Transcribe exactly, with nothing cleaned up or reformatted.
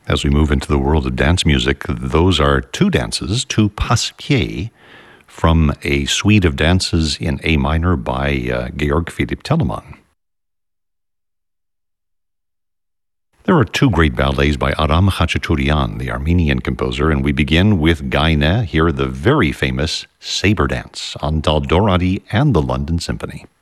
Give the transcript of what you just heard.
As we move into the world of dance music, those are two dances, two passe-pieds, from a suite of dances in A minor by uh, Georg Philipp Telemann. There are two great ballets by Aram Khachaturian, the Armenian composer, and we begin with Gaine, here the very famous Sabre Dance on Dal Doradi and the London Symphony.